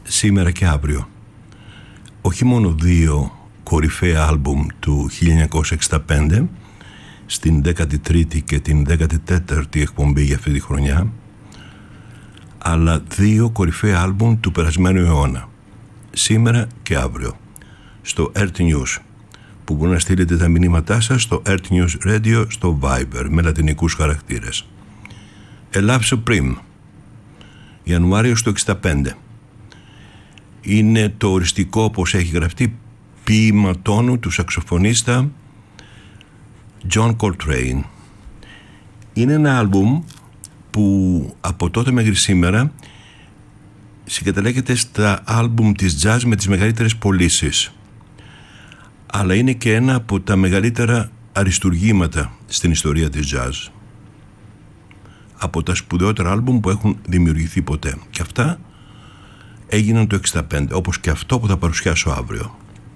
σήμερα και αύριο. Όχι μόνο δύο κορυφαία άλμπουμ του 1965 στην 13η και την 14η εκπομπή για αυτή τη χρονιά, αλλά δύο κορυφαία άλμπουμ του περασμένου αιώνα, σήμερα και αύριο, στο Earth News, που μπορεί να στείλετε τα μηνύματά σας στο Earth News Radio, στο Viber, με λατινικούς χαρακτήρες. A Love Supreme, Ιανουάριος του 65. Είναι το οριστικό, όπως έχει γραφτεί, ποίημα τόνου του σαξοφωνίστα John Coltrane. Είναι ένα άλμπουμ που από τότε μέχρι σήμερα συγκαταλέγεται στα άλμπουμ της jazz με τις μεγαλύτερες πωλήσεις, αλλά είναι και ένα από τα μεγαλύτερα αριστουργήματα στην ιστορία της jazz, από τα σπουδαιότερα άλμπουμ που έχουν δημιουργηθεί ποτέ, και αυτά έγιναν το 65, όπως και αυτό που θα παρουσιάσω αύριο.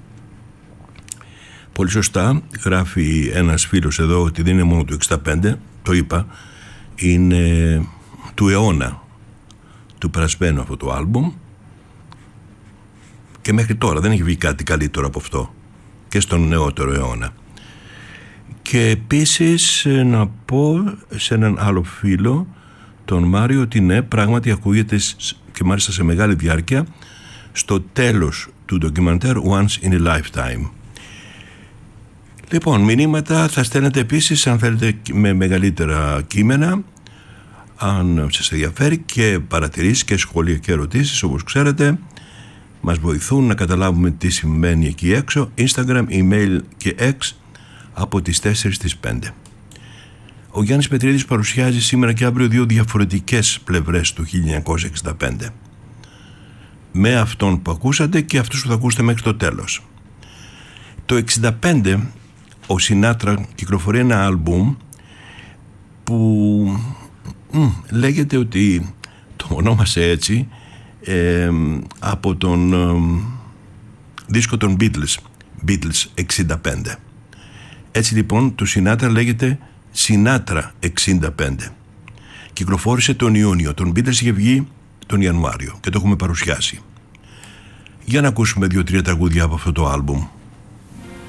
Πολύ σωστά γράφει ένας φίλος εδώ ότι δεν είναι μόνο του 65, το είπα, είναι του αιώνα, του περασμένου αυτό το άλμπουμ, και μέχρι τώρα δεν έχει βγει κάτι καλύτερο από αυτό και στον νεότερο αιώνα. Και επίσης να πω σε έναν άλλο φίλο, τον Μάριο, ότι ναι, πράγματι ακούγεται και μάλιστα σε μεγάλη διάρκεια στο τέλος του ντοκιμαντέρ Once in a Lifetime. Λοιπόν, μηνύματα θα στέλνετε επίσης, αν θέλετε, με μεγαλύτερα κείμενα, αν σας ενδιαφέρει, και παρατηρήσεις και σχόλια και ερωτήσεις, όπως ξέρετε μας βοηθούν να καταλάβουμε τι συμβαίνει εκεί έξω. Instagram, email και X από τις 4 στις 5. Ο Γιάννης Πετρίδης παρουσιάζει σήμερα και αύριο δύο διαφορετικές πλευρές του 1965, με αυτόν που ακούσατε και αυτούς που θα ακούσετε μέχρι το τέλος. Το 65 ο Σινάτρα κυκλοφορεί ένα άλμπουμ που λέγεται ότι το ονόμασε έτσι από τον δίσκο των Beatles 65. Έτσι λοιπόν το Σινάτρα λέγεται Σινάτρα 65. Κυκλοφόρησε τον Ιούνιο, τον Beatles είχε βγει τον Ιανουάριο και το έχουμε παρουσιάσει. Για να ακούσουμε 2-3 τραγούδια από αυτό το άλμπουμ.